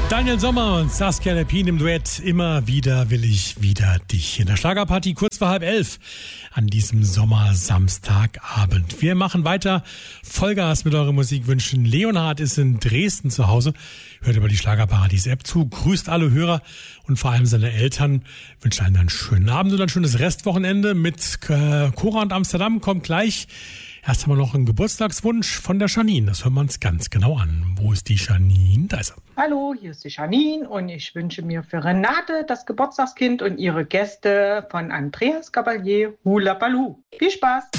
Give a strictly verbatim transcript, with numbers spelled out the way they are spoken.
Daniel Sommer und Saskia Lepin im Duett. Immer wieder will ich wieder dich. In der Schlagerparty kurz vor halb elf an diesem Sommersamstagabend. Wir machen weiter. Vollgas mit euren Musikwünschen. Leonhard ist in Dresden zu Hause. Hört über die Schlagerparadies-App zu. Grüßt alle Hörer und vor allem seine Eltern. Wünscht allen einen schönen Abend und ein schönes Restwochenende mit äh, Cora und Amsterdam. Kommt gleich. Erst haben wir noch einen Geburtstagswunsch von der Janine. Das hören wir uns ganz genau an. Wo ist die Janine? Da ist er. Hallo, hier ist die Janine und ich wünsche mir für Renate, das Geburtstagskind, und ihre Gäste von Andreas Gabalier Hula Baloo. Viel Spaß!